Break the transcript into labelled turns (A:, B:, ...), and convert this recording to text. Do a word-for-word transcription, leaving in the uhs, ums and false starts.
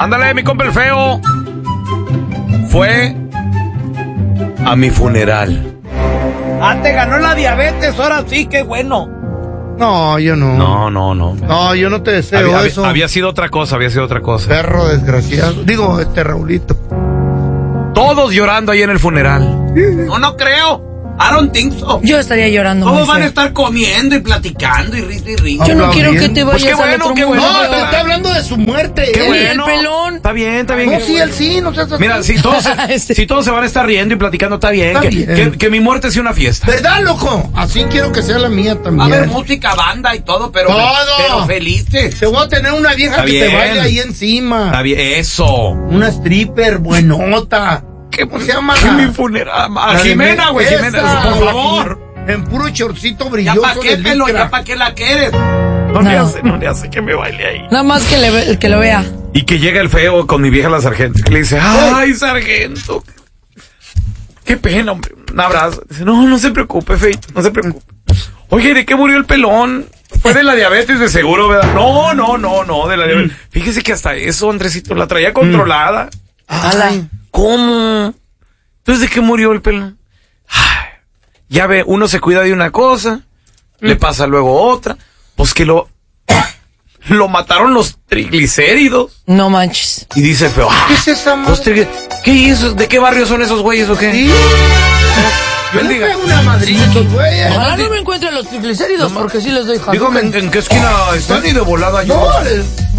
A: Ándale, mi compa el feo. Fue a mi funeral.
B: Ah, te ganó la diabetes, ahora sí, qué bueno.
C: No, yo no.
A: No, no, no.
C: No, yo no te deseo
A: había, había,
C: eso.
A: había sido otra cosa, había sido otra cosa.
C: Perro desgraciado. Digo, este Raulito.
A: Todos llorando ahí en el funeral.
B: No, no creo. I don't think so.
D: Yo estaría llorando.
B: Todos van a estar comiendo y platicando y risa y risa.
D: Yo no quiero que te vayas
A: pues qué bueno,
D: al otro
A: qué
D: mundo.
A: bueno.
C: No, te está hablando de su muerte.
A: Qué
C: él.
A: bueno.
D: El pelón.
A: Está bien, está bien.
C: No, sí, él sí, no seas así.
A: Mira, si todos, se,
D: Sí.
A: si todos se van a estar riendo y platicando, está bien.
C: Está
A: que,
C: bien.
A: Que, que mi muerte sea una fiesta.
C: ¿Verdad, loco? Así quiero que sea la mía
B: Va a
C: también.
B: haber música, banda y todo, pero,
C: Todo.
B: pero felices.
C: Te voy a tener una vieja
A: Está
C: que
A: bien.
C: te baile ahí encima.
A: Está bien, eso.
C: Una stripper buenota.
A: ¿Qué,
C: ¿Cómo se llama?
A: ¿Qué mi funeral? A
C: La de
A: Jimena, güey,
C: esa,
A: Jimena, por favor.
C: En puro chorcito
B: ¿Ya
C: brilloso
B: pa' qué,
C: de
B: pelo?
C: licra.
B: ¿Ya pa' qué la quieres?
A: No, le
D: No.
A: hace, no le hace que me baile ahí.
D: Nada más que, le ve- que lo vea.
A: Y que llega el feo con mi vieja la sargento. Y le dice, ay, sargento. Qué pena, hombre. Un abrazo. Dice, no, no se preocupe, feito, no se preocupe. Oye, ¿de qué murió el pelón? Fue de la diabetes de seguro, ¿verdad? No, no, no, no, de la diabetes. Fíjese que hasta eso, Andresito, la traía controlada.
C: Ay,
A: ¿Cómo? Entonces, ¿de qué murió el pelón? Ay, ya ve, uno se cuida de una cosa, le pasa luego otra. Pues que lo... Lo mataron los triglicéridos.
D: No manches.
A: Y dice feo, ah,
C: ¿qué es esa madre?
A: los trigli- ¿qué es eso? ¿De qué barrio son esos güeyes o qué?
C: Sí. Yo le
A: Bendiga.
C: pego una madrina a estos güeyes.
D: Ojalá no me encuentren los triglicéridos porque sí les doy jazón.
A: Dígame, ¿en, en qué esquina están? Y de volada yo.
C: No, el-